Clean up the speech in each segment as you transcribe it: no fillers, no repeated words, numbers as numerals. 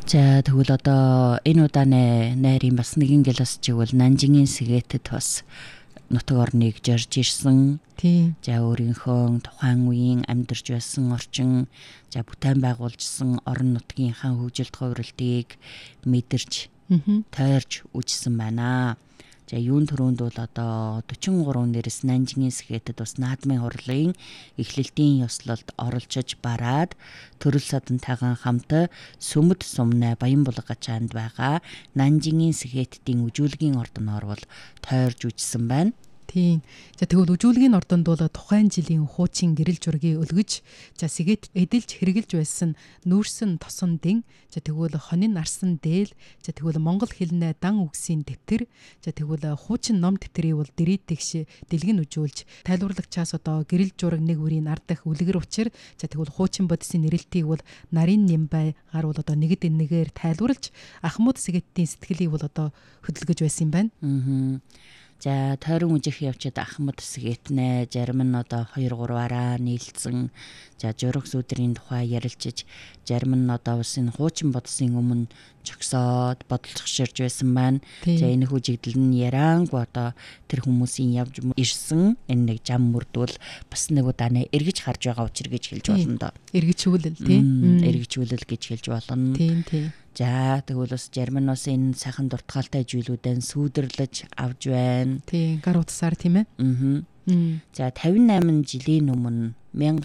За тэгвэл одоо энэ удааны найрын бас нэгэн гэлос чигвэл Нанжингийн сэгээтэд бас нутаг орныг жорж ирсэн. Тийм. За өөрийнхөө тухайн үеийн амьдарч байсан орчин, за бүтээн байгуулжсэн орон нутгийнхаа хөгжилт хувиралтыг мэдэрч тойрч үжсэн байна. За юун төрөнд бол одоо 43 нэрэс Нанжингийн сэгээтэд бас наадмын хурлын эхлэлтийн ёслолд оролцож бараад төрөл садантайгаан хамт Сүмд Сумнай Баянбулга гачаанд байгаа Нанжингийн сэгээттийн үжүүлгийн ордоноор бол тойрж үжсэн байна. Тийм. За тэгвэл үжүүлгийн ордонд бол тухайн жилийн хуучин гэрэл зургийг өлгөж, за сэгэт эдэлж хэрглэж байсан нүүрсэн тосон дэн, за тэгвэл хонин нарсан дээл, за тэгвэл монгол хэлнээ дан үгсийн дэвтэр, за тэгвэл хуучин ном дэвтрийг бол дэрийдэгш дэлгэн үжүүлж, тайлбарлагчаас одоо гэрэл зураг нэг үрийн ард дах үлгэр учир, за тэгвэл хуучин бодисын нэрэлтийг бол нарийн нямбайгаар бол одоо нэгд нэгээр тайлбарлаж, Ахмад сэгэттийн сэтгэлийг бол одоо хөдөлгөж байсан юм байна. За тойрон үжих явчид Ахмад сэгээтнэ зарим нь одоо 2-3-аараа нийлцсэн. За жураг сүдрийн тухай ярилцж, зарим нь одоо бас энэ хуучин бодсын өмнө чогсоод бодлогоширж байсан байна. За энэ хүчигдэл нь яраангүй одоо тэр хүмүүсийн явж ирсэн энэ нэг зам мөрдвөл бас нэг удааны эргэж харж байгаа учир гэж хэлж болно доо. Эргэжүүлэл тийм. Эргэжүүлэл гэж хэлж болно. Тийм. За тэгвэл бас зарим нь бас энэ сайхан дуртгалтай зүйлүүдэн сүйдэрлэж авж байна. Тийм, гар утсаар тийм ээ. За 58 жилийн өмнө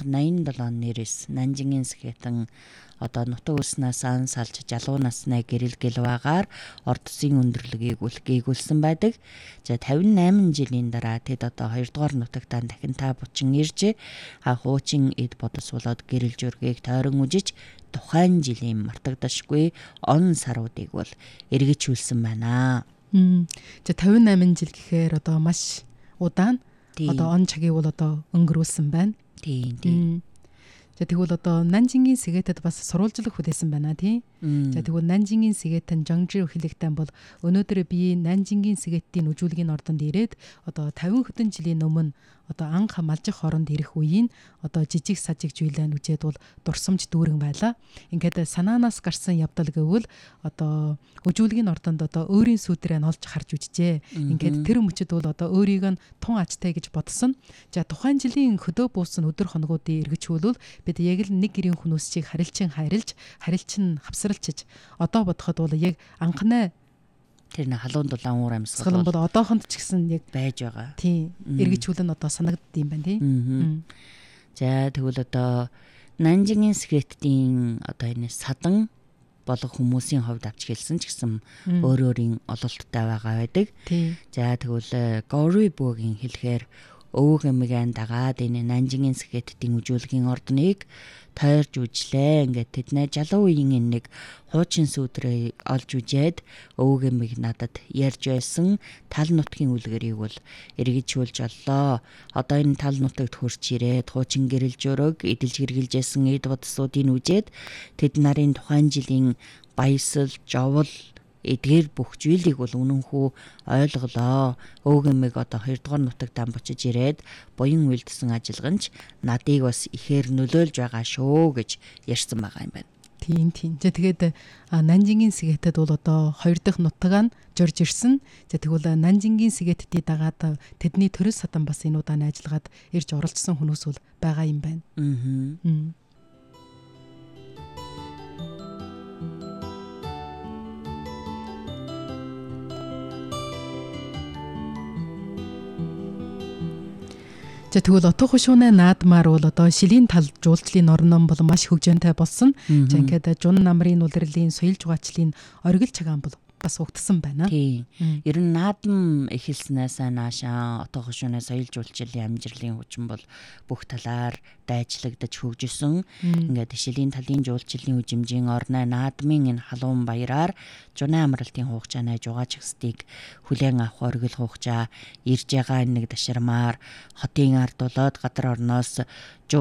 1087 нэрэс Нанжингийн сэхэтэн одоо нутаг уснаас салж залуу насны гэрэл гэлваагаар ордсын өндөрлөгийг гүйгүүлсэн байдаг. За 58 жилийн дараа тэд одоо 2 дугаар нутагтаа дахин та бучин ирж хуучин эд бодос болоод гэрэл зургийг тойрон үжиж тухайн жилийн мартагдашгүй он саруудыг бол эргэжүүлсэн байна. За 58 жил гэхээр одоо маш удаан одоо он цагийг бол одоо өнгөрүүлсэн байна. Тийм. За тэгвэл одоо Нанжингийн сэгээтэд бас сурвалжлах хүлээсэн байна тий. За тэгвэл Нанжингийн сэгээтэн Жонжи хэлэгтэн бол өнөөдөр би Нанжингийн сэгээттийн үжүүлгийн ордонд ирээд одоо 50 хэдэн жилийн өмнө одоо анх малжих оронд ирэх үеийн одоо жижиг сажиг зүйлэн үжээд бол дурсамж дүүрэн байлаа. Ингээд санаанаас гарсан явдал гэвэл одоо үжүүлгийн ордонд одоо өөрийн сүдрээ олж харж үжжээ. Ингээд тэр мөчөд бол одоо өөрийг нь тун ачтай гэж бодсон. За тухайн жилийн хөдөө буусан өдөр хоногуудын эргэжүүлвэл бид яг л нэг гэрийн хүмүүсийг харилцан хавсралчиж одоо бодоход бол яг анхны тэр нэг халуун дулаан уур амьсгал бол одоохонд ч гэсэн яг байж байгаа. Тийм. Эргэжүүлэн одоо санагдд юм байна тийм. За тэгвэл одоо Нанжингийн сэгээттийн одоо энэ садан болох хүмүүсийн хувьд авч хэлсэн ч гэсэн өөрийн ололттой байгаа байдаг. За тэгвэл Гори Бөөгийн хэлэхээр өвөг эмигийн дагаад энэ Нанжингийн сэгээттийн үжүүлгийн ордныг тойрж үжлээ. Ингээд тэднээ жалуу үеийн нэг хуучин сүдрийг олж үжээд өвөг эмиг надад ярьж байсан тал нутгийн үлгэрийг бол эргэжүүлж оллоо. Одоо энэ тал нутагт хурж ирээд хуучин гэрэл зураг эдэлж хэрглэжсэн эд бодсуудыг үжээд тэд нарын тухайн жилийн баясал, жовл эдгээр бүх зүйлийг бол үнэнхүү ойлголоо. Өвөг эмиг одоо 2 дугаар нутагтаа бочиж ирээд буян үйлдсэн ажилганч надыг бас ихээр нөлөөлж байгаа шүү гэж ярьсан байгаа юм байна. Тийм. За тэгээд Нанжингийн сэгээтэд бол одоо 2 дахь нутаг нь жорж ирсэн. За тэгвэл Нанжингийн сэгээттийн дагаад тэдний төрөл садан бас энэ удааны ажиллагаад ирж оролцсон хүмүүс бол байгаа юм байна. За тэгвэл отоо хушууны наадмаар бол одоо шилийн тал жуулчлалын орнон бол маш хөгжөөнтэй болсон. За ингээд Жун намрын улирлын соёл жугаачлалын оргил цагаан бол бас угтсан байна. Тийм. Ер нь наадам эхэлснээс наашаа отоо хушууны соёл жуулчлалын амжилтын хүчин бол бүх талаар дайчлагдаж хөгжсөн. Ингээд шилийн талын жуулчлалын үжимжийн орны наадмын энэ халуун баяраар Жуны амралтын хугацааны жугаачгсдыг хүлээн авах оргил хугацаа ирж байгаа нэг ташрамаар хотын ард болоод гадар орноос